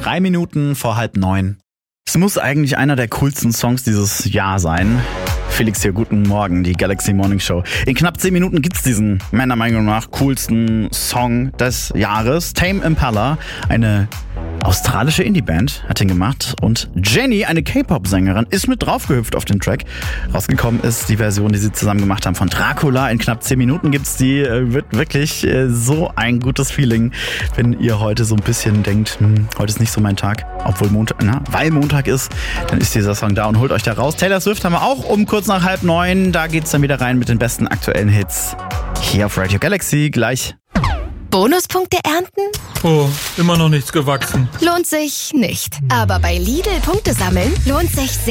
3 Minuten vor 8:30. Es muss eigentlich einer der coolsten Songs dieses Jahr sein. Felix hier, guten Morgen, die Galaxy Morning Show. In knapp 10 Minuten gibt's diesen, meiner Meinung nach, coolsten Song des Jahres. Tame Impala, eine australische Indie-Band, hat ihn gemacht. Und Jenny, eine K-Pop-Sängerin, ist mit draufgehüpft auf den Track. Rausgekommen ist die Version, die sie zusammen gemacht haben von Dracula. In knapp 10 Minuten gibt's die. Wird wirklich so ein gutes Feeling, wenn ihr heute so ein bisschen denkt, heute ist nicht so mein Tag. Obwohl weil Montag ist, dann ist dieser Song da und holt euch da raus. Taylor Swift haben wir auch um kurz nach 8:30. Da geht's dann wieder rein mit den besten aktuellen Hits. Hier auf Radio Galaxy gleich. Bonuspunkte ernten? Oh, immer noch nichts gewachsen. Lohnt sich nicht. Aber bei Lidl Punkte sammeln lohnt sich sehr.